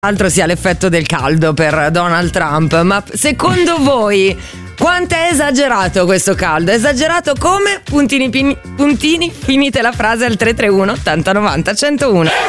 altro sia l'effetto del caldo per Donald Trump, ma secondo voi quanto è esagerato questo caldo? Esagerato come? Puntini, finite la frase al 331 80 90 101.